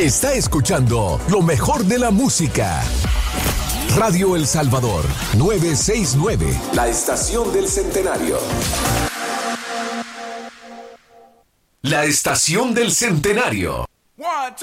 Está escuchando lo mejor de la música. Radio El Salvador, 969, la estación del centenario. La estación del centenario.